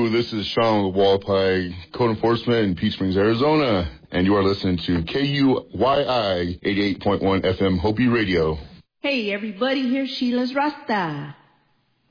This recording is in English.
this is Sean with Wallapai Code Enforcement in Peach Springs, Arizona, and you are listening to KUYI 88.1 FM Hopi Radio. Hey everybody, here's Sheila's Rasta.